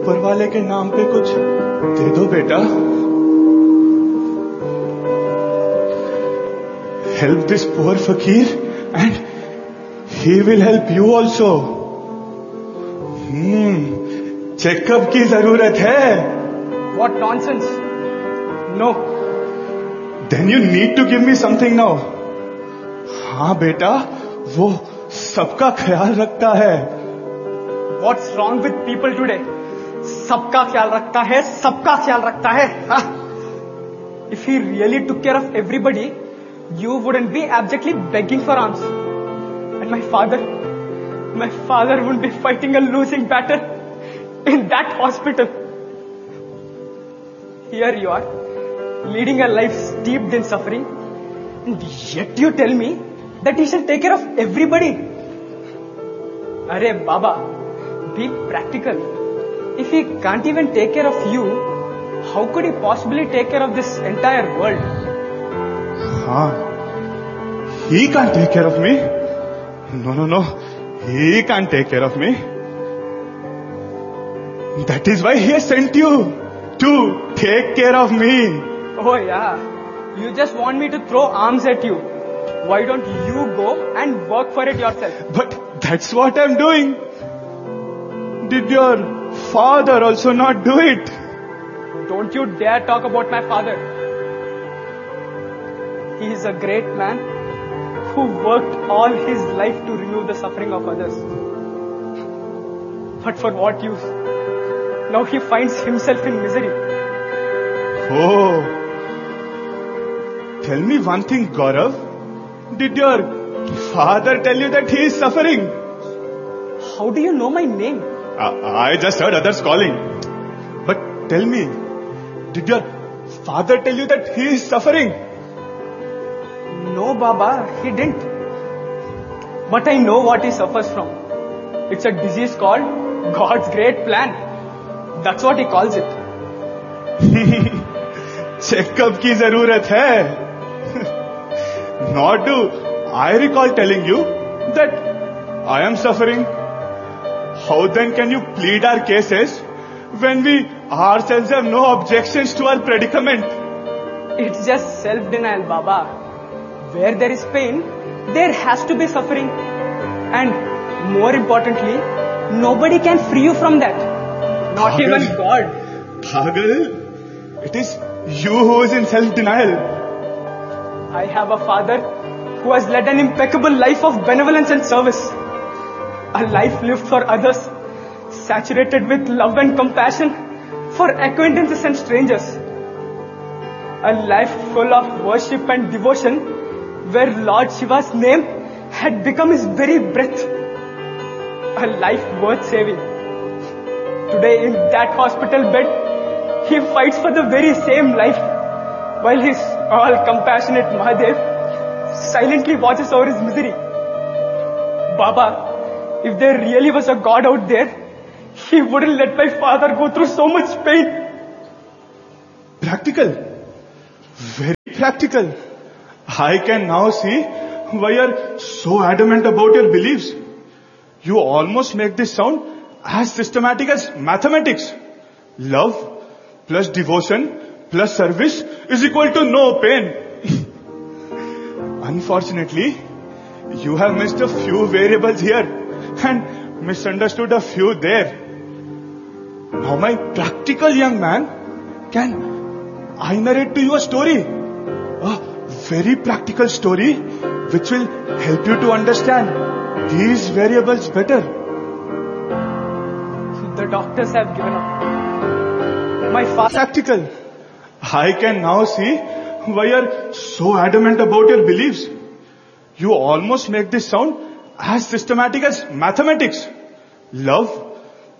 ऊपर वाले के नाम पे कुछ दे दो बेटा. Help this poor fakir and he will help you also. Checkup की जरूरत है. What nonsense. No. Then you need to give me something now. हाँ बेटा, वो सबका ख्याल रखता है. What's wrong with people today? सबका ख्याल रखता है, सबका ख्याल रखता है. If he really took care of everybody, you wouldn't be abjectly begging for alms. And my father wouldn't be fighting a losing battle in that hospital. Here you are, leading a life steeped in suffering, and yet you tell me that he shall take care of everybody. Arey Baba, be practical. If he can't even take care of you, how could he possibly take care of this entire world? He can't take care of me. No. He can't take care of me. That is why he has sent you to take care of me. Oh yeah, you just want me to throw arms at you. Why don't you go and work for it yourself? But that's what I'm doing. Did your father also not do it? Don't you dare talk about my father. He is a great man who worked all his life to remove the suffering of others. But for what use? Now he finds himself in misery. Oh. Tell me one thing, Gaurav. Did your father tell you that he is suffering? How do you know my name? I just heard others calling. But tell me, did your father tell you that he is suffering? No, Baba, he didn't. But I know what he suffers from. It's a disease called God's great plan. That's what he calls it. Checkup की जरूरत है. Nor do I recall telling you that I am suffering. How then can you plead our cases when we ourselves have no objections to our predicament? It's just self-denial, Baba. Where there is pain, there has to be suffering. And more importantly, nobody can free you from that. Not even God. Pagal, it is you who is in self-denial. I have a father who has led an impeccable life of benevolence and service. A life lived for others, saturated with love and compassion for acquaintances and strangers. A life full of worship and devotion where Lord Shiva's name had become his very breath. A life worth saving. Today in that hospital bed, he fights for the very same life, while his all-compassionate Mahadev silently watches over his misery. Baba, if there really was a God out there, he wouldn't let my father go through so much pain. Practical. Very practical. I can now see why you're so adamant about your beliefs. You almost make this sound as systematic as mathematics. Love plus devotion plus service is equal to no pain. Unfortunately, you have missed a few variables here and misunderstood a few there. Now my practical young man, can I narrate to you a story? A very practical story which will help you to understand these variables better. The doctors have given up. My father... Practical. I can now see why you're so adamant about your beliefs. You almost make this sound as systematic as mathematics. Love